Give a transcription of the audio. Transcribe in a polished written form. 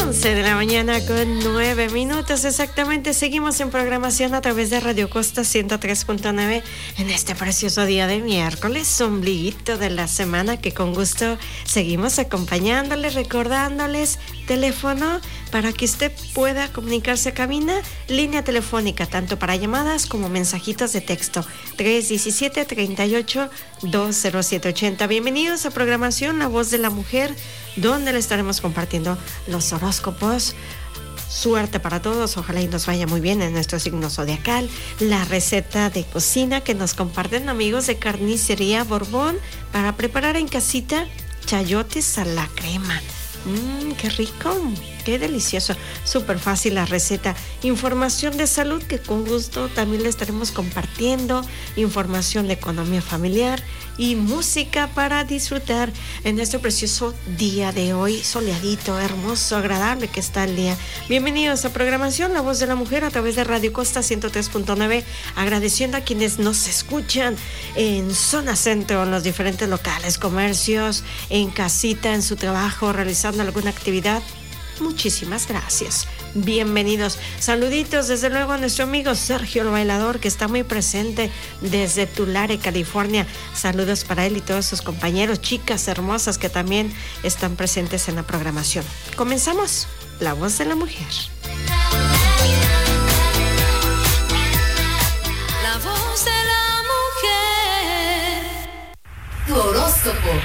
11 de la mañana con 9 minutos exactamente. Seguimos en programación a través de Radio Costa 103.9 en este precioso día de miércoles, ombliguito de la semana, que con gusto seguimos acompañándoles, recordándoles teléfono para que usted pueda comunicarse a cabina, línea telefónica tanto para llamadas como mensajitos de texto 317-38-20780. Bienvenidos a programación La Voz de la Mujer, donde le estaremos compartiendo los horóscopos. Suerte para todos, ojalá y nos vaya muy bien en nuestro signo zodiacal. La receta de cocina que nos comparten amigos de Carnicería Borbón para preparar en casita chayotes a la crema. ¡Qué rico! ¡Qué delicioso! Súper fácil la receta. Información de salud que con gusto también le estaremos compartiendo. Información de economía familiar y música para disfrutar en este precioso día de hoy. Soleadito, hermoso, agradable que está el día. Bienvenidos a programación La Voz de la Mujer a través de Radio Costa 103.9. Agradeciendo a quienes nos escuchan en zona centro, en los diferentes locales, comercios, en casita, en su trabajo, realizando alguna actividad. Muchísimas gracias. Bienvenidos. Saluditos desde luego a nuestro amigo Sergio el Bailador, que está muy presente desde Tulare, California. Saludos para él y todos sus compañeros, chicas hermosas que también están presentes en la programación. Comenzamos La Voz de la Mujer. La Voz de la Mujer. Tu horóscopo.